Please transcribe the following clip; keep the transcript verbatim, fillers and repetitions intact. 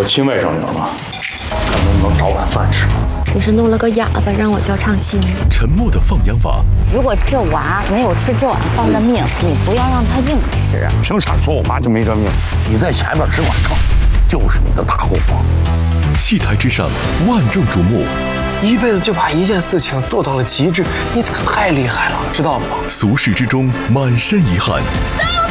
我亲外甥女儿嘛，看能不能找碗饭吃。 你是弄了个哑巴让我叫唱戏吗？ 沉默的放羊娃。 如果这娃没有吃这碗饭的命，你不要让他硬吃。 凭啥说我妈就没这命？ 你在前面只管唱，就是你的大后方。 戏台之上，万众瞩目。 一辈子就把一件事情做到了极致，你太厉害了，知道吗？ 俗世之中，满身遗憾。 三